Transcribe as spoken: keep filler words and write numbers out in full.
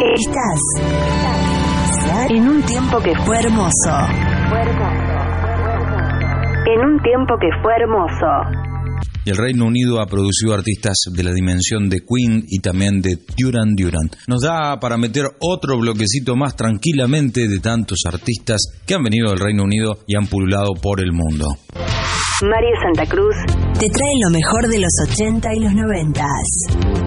Estás en un tiempo que fue hermoso. En un tiempo que fue hermoso. Y el Reino Unido ha producido artistas de la dimensión de Queen y también de Duran Duran. Nos da para meter otro bloquecito más tranquilamente de tantos artistas que han venido del Reino Unido y han pululado por el mundo. Mario Santa Cruz te trae lo mejor de los ochenta y los noventas.